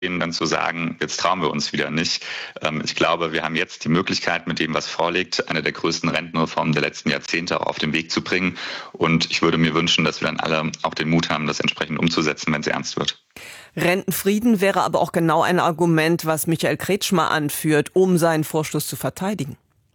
dann zu sagen, jetzt trauen wir uns wieder nicht. Ich glaube, wir haben jetzt die Möglichkeit, mit dem, was vorliegt, eine der größten Rentenreformen der letzten Jahrzehnte auch auf den Weg zu bringen. Und ich würde mir wünschen, dass wir dann alle auch den Mut haben, das entsprechend umzusetzen, wenn es ernst wird. Rentenfrieden wäre aber auch genau ein Argument, was Michael Kretschmer anführt, um seinen Vorstoß zu verteidigen.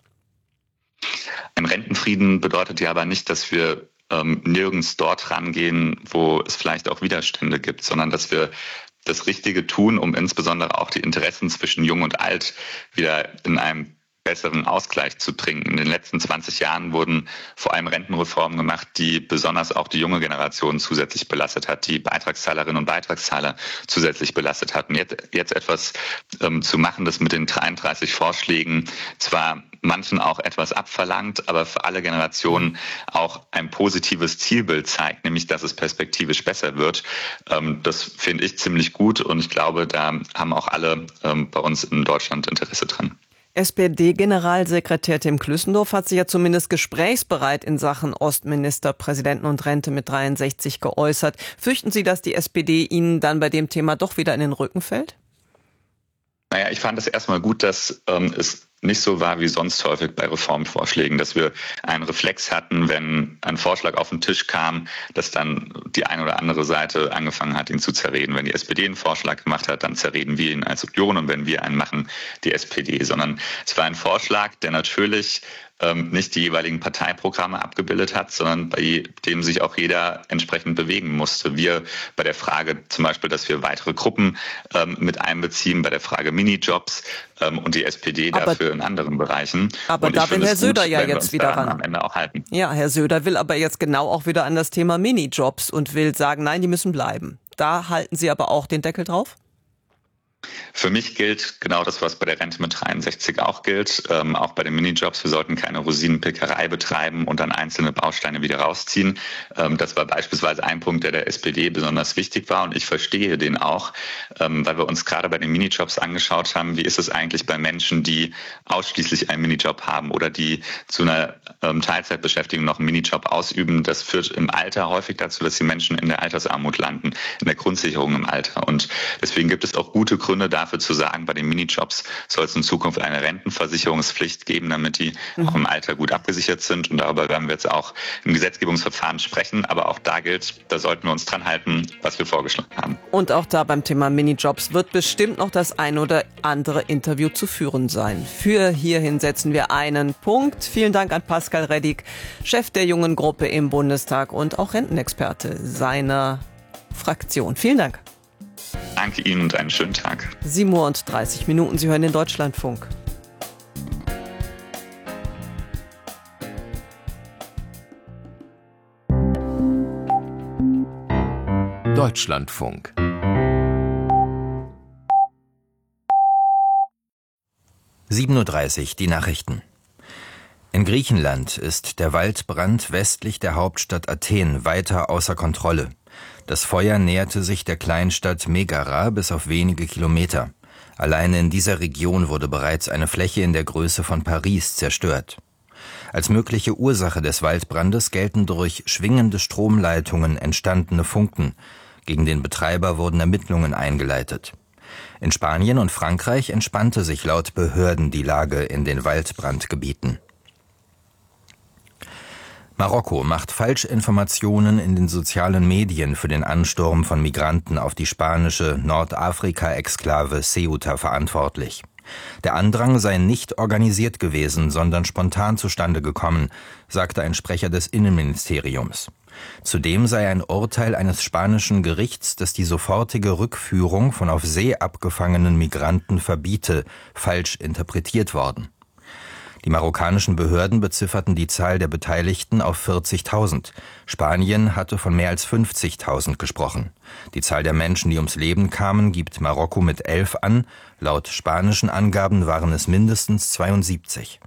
Ein Rentenfrieden bedeutet ja aber nicht, dass wir nirgends dort rangehen, wo es vielleicht auch Widerstände gibt, sondern dass wir das Richtige tun, um insbesondere auch die Interessen zwischen Jung und Alt wieder in einem besseren Ausgleich zu bringen. In den letzten 20 Jahren wurden vor allem Rentenreformen gemacht, die besonders auch die junge Generation zusätzlich belastet hat, die Beitragszahlerinnen und Beitragszahler zusätzlich belastet hat. Und jetzt etwas zu machen, das mit den 33 Vorschlägen zwar manchen auch etwas abverlangt, aber für alle Generationen auch ein positives Zielbild zeigt, nämlich dass es perspektivisch besser wird. Das finde ich ziemlich gut und ich glaube, da haben auch alle bei uns in Deutschland Interesse dran. SPD-Generalsekretär Tim Klüssendorf hat sich ja zumindest gesprächsbereit in Sachen Ostministerpräsidenten und Rente mit 63 geäußert. Fürchten Sie, dass die SPD Ihnen dann bei dem Thema doch wieder in den Rücken fällt? Naja, ich fand es erstmal gut, dass es nicht so war wie sonst häufig bei Reformvorschlägen, dass wir einen Reflex hatten, wenn ein Vorschlag auf den Tisch kam, dass dann die eine oder andere Seite angefangen hat, ihn zu zerreden. Wenn die SPD einen Vorschlag gemacht hat, dann zerreden wir ihn als Union und wenn wir einen machen, die SPD. Sondern es war ein Vorschlag, der natürlich nicht die jeweiligen Parteiprogramme abgebildet hat, sondern bei dem sich auch jeder entsprechend bewegen musste. Wir bei der Frage zum Beispiel, dass wir weitere Gruppen mit einbeziehen, bei der Frage Minijobs und die SPD dafür in anderen Bereichen. Aber da will Herr Söder ja jetzt wieder ran. Am Ende auch halten. Ja, Herr Söder will aber jetzt genau auch wieder an das Thema Minijobs und will sagen, nein, die müssen bleiben. Da halten Sie aber auch den Deckel drauf? Für mich gilt genau das, was bei der Rente mit 63 auch gilt, auch bei den Minijobs. Wir sollten keine Rosinenpickerei betreiben und dann einzelne Bausteine wieder rausziehen. Das war beispielsweise ein Punkt, der der SPD besonders wichtig war und ich verstehe den auch, weil wir uns gerade bei den Minijobs angeschaut haben, wie ist es eigentlich bei Menschen, die ausschließlich einen Minijob haben oder die zu einer Teilzeitbeschäftigung noch einen Minijob ausüben. Das führt im Alter häufig dazu, dass die Menschen in der Altersarmut landen, in der Grundsicherung im Alter. Und deswegen gibt es auch gute Gründe dafür zu sagen, bei den Minijobs soll es in Zukunft eine Rentenversicherungspflicht geben, damit die auch im Alter gut abgesichert sind. Und darüber werden wir jetzt auch im Gesetzgebungsverfahren sprechen. Aber auch da gilt, da sollten wir uns dran halten, was wir vorgeschlagen haben. Und auch da beim Thema Minijobs wird bestimmt noch das ein oder andere Interview zu führen sein. Für hierhin setzen wir einen Punkt. Vielen Dank an Pascal Reddig, Chef der Jungen Gruppe im Bundestag und auch Rentenexperte seiner Fraktion. Vielen Dank. Danke Ihnen und einen schönen Tag. 7:30 Minuten. Sie hören den Deutschlandfunk. Deutschlandfunk. (7:30 Uhr), die Nachrichten. In Griechenland ist der Waldbrand westlich der Hauptstadt Athen weiter außer Kontrolle. Das Feuer näherte sich der Kleinstadt Megara bis auf wenige Kilometer. Alleine in dieser Region wurde bereits eine Fläche in der Größe von Paris zerstört. Als mögliche Ursache des Waldbrandes gelten durch schwingende Stromleitungen entstandene Funken. Gegen den Betreiber wurden Ermittlungen eingeleitet. In Spanien und Frankreich entspannte sich laut Behörden die Lage in den Waldbrandgebieten. Marokko macht Falschinformationen in den sozialen Medien für den Ansturm von Migranten auf die spanische Nordafrika-Exklave Ceuta verantwortlich. Der Andrang sei nicht organisiert gewesen, sondern spontan zustande gekommen, sagte ein Sprecher des Innenministeriums. Zudem sei ein Urteil eines spanischen Gerichts, das die sofortige Rückführung von auf See abgefangenen Migranten verbiete, falsch interpretiert worden. Die marokkanischen Behörden bezifferten die Zahl der Beteiligten auf 40.000. Spanien hatte von mehr als 50.000 gesprochen. Die Zahl der Menschen, die ums Leben kamen, gibt Marokko mit 11 an. Laut spanischen Angaben waren es mindestens 72.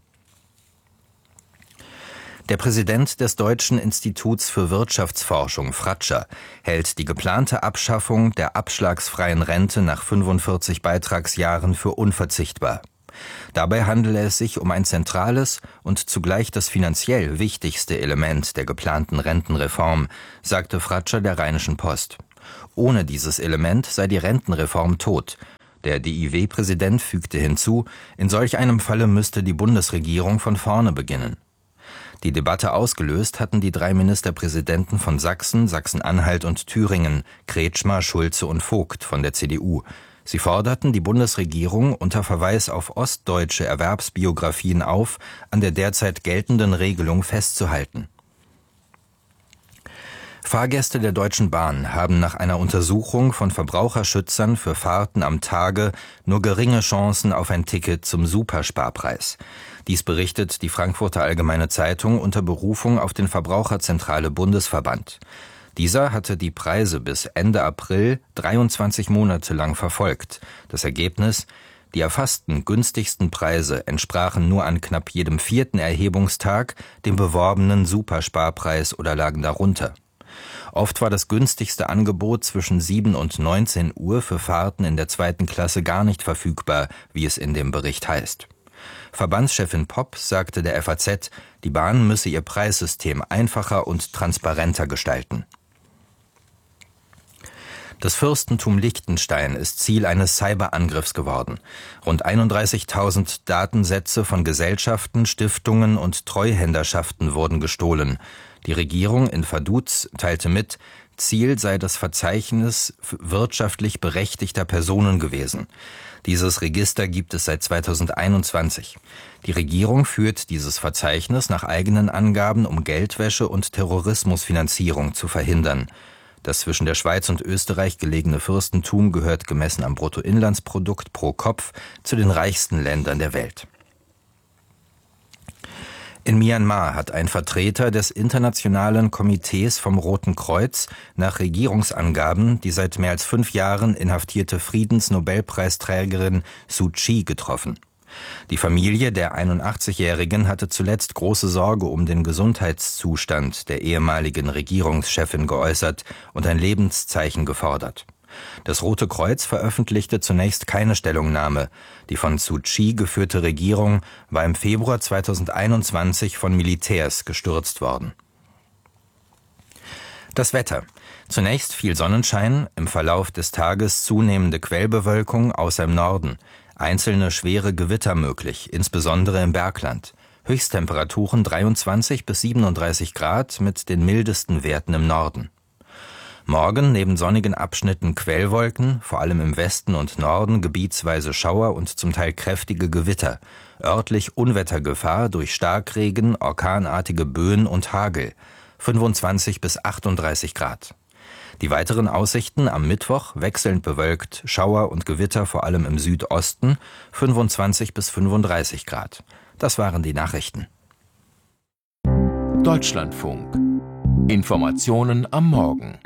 Der Präsident des Deutschen Instituts für Wirtschaftsforschung, Fratscher, hält die geplante Abschaffung der abschlagsfreien Rente nach 45 Beitragsjahren für unverzichtbar. Dabei handele es sich um ein zentrales und zugleich das finanziell wichtigste Element der geplanten Rentenreform, sagte Fratscher der Rheinischen Post. Ohne dieses Element sei die Rentenreform tot. Der DIW-Präsident fügte hinzu, in solch einem Falle müsste die Bundesregierung von vorne beginnen. Die Debatte ausgelöst hatten die 3 Ministerpräsidenten von Sachsen, Sachsen-Anhalt und Thüringen, Kretschmer, Schulze und Vogt von der CDU. Sie forderten die Bundesregierung unter Verweis auf ostdeutsche Erwerbsbiografien auf, an der derzeit geltenden Regelung festzuhalten. Fahrgäste der Deutschen Bahn haben nach einer Untersuchung von Verbraucherschützern für Fahrten am Tage nur geringe Chancen auf ein Ticket zum Supersparpreis. Dies berichtet die Frankfurter Allgemeine Zeitung unter Berufung auf den Verbraucherzentrale Bundesverband. Dieser hatte die Preise bis Ende April 23 Monate lang verfolgt. Das Ergebnis: Die erfassten günstigsten Preise entsprachen nur an knapp jedem 4. Erhebungstag dem beworbenen Supersparpreis oder lagen darunter. Oft war das günstigste Angebot zwischen 7 und 19 Uhr für Fahrten in der 2. Klasse gar nicht verfügbar, wie es in dem Bericht heißt. Verbandschefin Popp sagte der FAZ, die Bahn müsse ihr Preissystem einfacher und transparenter gestalten. Das Fürstentum Liechtenstein ist Ziel eines Cyberangriffs geworden. Rund 31.000 Datensätze von Gesellschaften, Stiftungen und Treuhänderschaften wurden gestohlen. Die Regierung in Vaduz teilte mit, Ziel sei das Verzeichnis wirtschaftlich berechtigter Personen gewesen. Dieses Register gibt es seit 2021. Die Regierung führt dieses Verzeichnis nach eigenen Angaben, um Geldwäsche und Terrorismusfinanzierung zu verhindern. Das zwischen der Schweiz und Österreich gelegene Fürstentum gehört gemessen am Bruttoinlandsprodukt pro Kopf zu den reichsten Ländern der Welt. In Myanmar hat ein Vertreter des Internationalen Komitees vom Roten Kreuz nach Regierungsangaben die seit mehr als 5 Jahren inhaftierte Friedensnobelpreisträgerin Suu Kyi getroffen. Die Familie der 81-Jährigen hatte zuletzt große Sorge um den Gesundheitszustand der ehemaligen Regierungschefin geäußert und ein Lebenszeichen gefordert. Das Rote Kreuz veröffentlichte zunächst keine Stellungnahme. Die von Suu Kyi geführte Regierung war im Februar 2021 von Militärs gestürzt worden. Das Wetter. Zunächst viel Sonnenschein, im Verlauf des Tages zunehmende Quellbewölkung außer im Norden. Einzelne schwere Gewitter möglich, insbesondere im Bergland. Höchsttemperaturen 23 bis 37 Grad mit den mildesten Werten im Norden. Morgen neben sonnigen Abschnitten Quellwolken, vor allem im Westen und Norden gebietsweise Schauer und zum Teil kräftige Gewitter. Örtlich Unwettergefahr durch Starkregen, orkanartige Böen und Hagel. 25 bis 38 Grad. Die weiteren Aussichten am Mittwoch wechselnd bewölkt, Schauer und Gewitter vor allem im Südosten, 25 bis 35 Grad. Das waren die Nachrichten. Deutschlandfunk. Informationen am Morgen.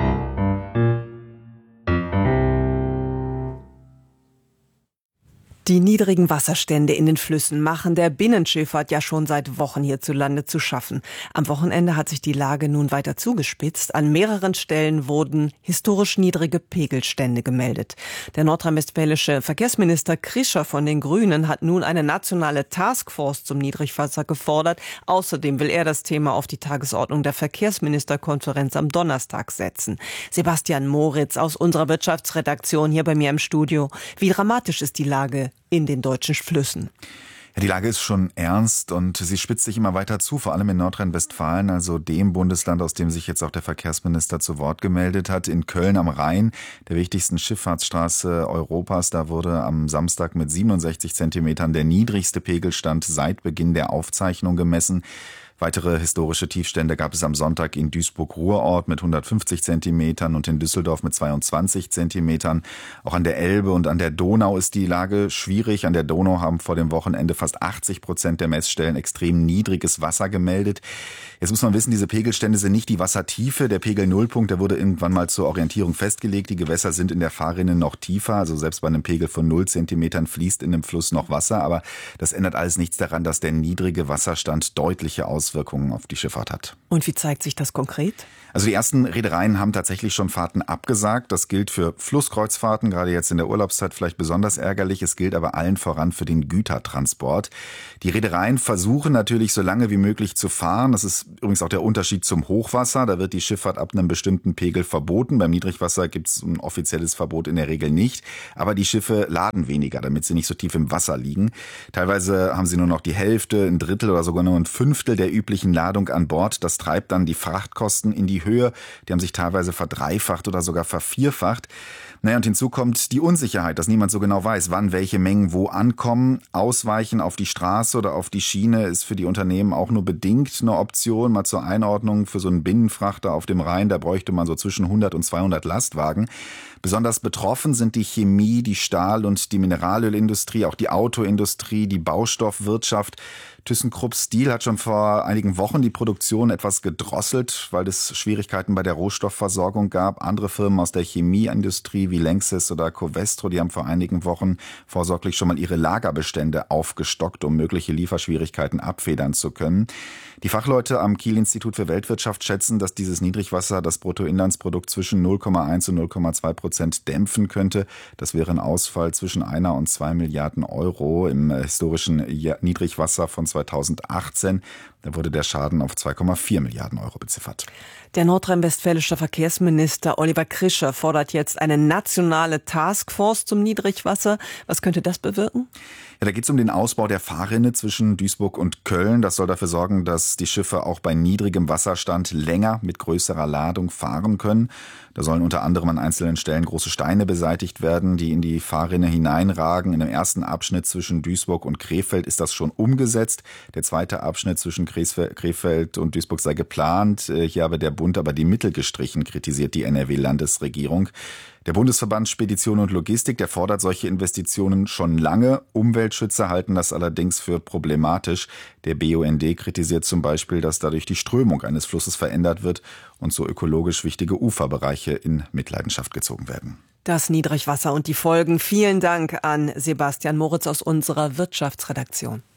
Die niedrigen Wasserstände in den Flüssen machen der Binnenschifffahrt ja schon seit Wochen hierzulande zu schaffen. Am Wochenende hat sich die Lage nun weiter zugespitzt. An mehreren Stellen wurden historisch niedrige Pegelstände gemeldet. Der nordrhein-westfälische Verkehrsminister Krischer von den Grünen hat nun eine nationale Taskforce zum Niedrigwasser gefordert. Außerdem will er das Thema auf die Tagesordnung der Verkehrsministerkonferenz am Donnerstag setzen. Sebastian Moritz aus unserer Wirtschaftsredaktion hier bei mir im Studio. Wie dramatisch ist die Lage in den deutschen Flüssen? Ja, die Lage ist schon ernst und sie spitzt sich immer weiter zu, vor allem in Nordrhein-Westfalen, also dem Bundesland, aus dem sich jetzt auch der Verkehrsminister zu Wort gemeldet hat. In Köln am Rhein, der wichtigsten Schifffahrtsstraße Europas, da wurde am Samstag mit 67 Zentimetern der niedrigste Pegelstand seit Beginn der Aufzeichnung gemessen. Weitere historische Tiefstände gab es am Sonntag in Duisburg-Ruhrort mit 150 Zentimetern und in Düsseldorf mit 22 Zentimetern. Auch an der Elbe und an der Donau ist die Lage schwierig. An der Donau haben vor dem Wochenende fast 80% der Messstellen extrem niedriges Wasser gemeldet. Jetzt muss man wissen, diese Pegelstände sind nicht die Wassertiefe. Der Pegel-Nullpunkt, der wurde irgendwann mal zur Orientierung festgelegt. Die Gewässer sind in der Fahrrinne noch tiefer. Also selbst bei einem Pegel von 0 Zentimetern fließt in dem Fluss noch Wasser. Aber das ändert alles nichts daran, dass der niedrige Wasserstand deutliche Auswirkungen auf die Schifffahrt hat. Und wie zeigt sich das konkret? Also die ersten Reedereien haben tatsächlich schon Fahrten abgesagt. Das gilt für Flusskreuzfahrten, gerade jetzt in der Urlaubszeit vielleicht besonders ärgerlich. Es gilt aber allen voran für den Gütertransport. Die Reedereien versuchen natürlich so lange wie möglich zu fahren. Das ist übrigens auch der Unterschied zum Hochwasser. Da wird die Schifffahrt ab einem bestimmten Pegel verboten. Beim Niedrigwasser gibt es ein offizielles Verbot in der Regel nicht. Aber die Schiffe laden weniger, damit sie nicht so tief im Wasser liegen. Teilweise haben sie nur noch die Hälfte, ein Drittel oder sogar nur ein Fünftel der üblichen Ladung an Bord. Das treibt dann die Frachtkosten in die Höhe. Die haben sich teilweise verdreifacht oder sogar vervierfacht. Naja, und hinzu kommt die Unsicherheit, dass niemand so genau weiß, wann welche Mengen wo ankommen. Ausweichen auf die Straße oder auf die Schiene ist für die Unternehmen auch nur bedingt eine Option. Mal zur Einordnung, für so einen Binnenfrachter auf dem Rhein, da bräuchte man so zwischen 100 und 200 Lastwagen. Besonders betroffen sind die Chemie, die Stahl- und die Mineralölindustrie, auch die Autoindustrie, die Baustoffwirtschaft. ThyssenKrupp Steel hat schon vor einigen Wochen die Produktion etwas gedrosselt, weil es Schwierigkeiten bei der Rohstoffversorgung gab. Andere Firmen aus der Chemieindustrie wie Lanxess oder Covestro, die haben vor einigen Wochen vorsorglich schon mal ihre Lagerbestände aufgestockt, um mögliche Lieferschwierigkeiten abfedern zu können. Die Fachleute am Kiel-Institut für Weltwirtschaft schätzen, dass dieses Niedrigwasser das Bruttoinlandsprodukt zwischen 0,1 und 0,2% dämpfen könnte. Das wäre ein Ausfall zwischen 1 und 2 Milliarden Euro im historischen Niedrigwasser von 2018. Da wurde der Schaden auf 2,4 Milliarden Euro beziffert. Der nordrhein-westfälische Verkehrsminister Oliver Krischer fordert jetzt eine nationale Taskforce zum Niedrigwasser. Was könnte das bewirken? Ja, da geht es um den Ausbau der Fahrrinne zwischen Duisburg und Köln. Das soll dafür sorgen, dass die Schiffe auch bei niedrigem Wasserstand länger mit größerer Ladung fahren können. Da sollen unter anderem an einzelnen Stellen große Steine beseitigt werden, die in die Fahrrinne hineinragen. In dem ersten Abschnitt zwischen Duisburg und Krefeld ist das schon umgesetzt. Der zweite Abschnitt zwischen Krefeld und Duisburg sei geplant. Hier habe der Bund aber die Mittel gestrichen, kritisiert die NRW-Landesregierung. Der Bundesverband Spedition und Logistik, der fordert solche Investitionen schon lange. Umweltschützer halten das allerdings für problematisch. Der BUND kritisiert zum Beispiel, dass dadurch die Strömung eines Flusses verändert wird und so ökologisch wichtige Uferbereiche in Mitleidenschaft gezogen werden. Das Niedrigwasser und die Folgen. Vielen Dank an Sebastian Moritz aus unserer Wirtschaftsredaktion.